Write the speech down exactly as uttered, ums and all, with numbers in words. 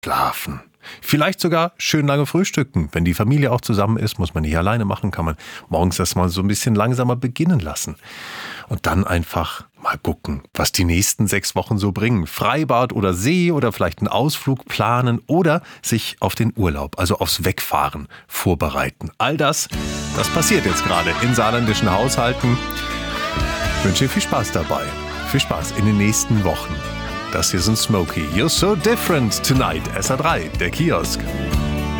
schlafen. Vielleicht sogar schön lange frühstücken. Wenn die Familie auch zusammen ist, muss man nicht alleine machen, kann man morgens das mal so ein bisschen langsamer beginnen lassen. Und dann einfach mal gucken, was die nächsten sechs Wochen so bringen. Freibad oder See oder vielleicht einen Ausflug planen oder sich auf den Urlaub, also aufs Wegfahren vorbereiten. All das, das passiert jetzt gerade in saarländischen Haushalten. Ich wünsche dir viel Spaß dabei. Viel Spaß in den nächsten Wochen. Das hier sind Smokey. You're so different tonight. S R drei, der Kiosk.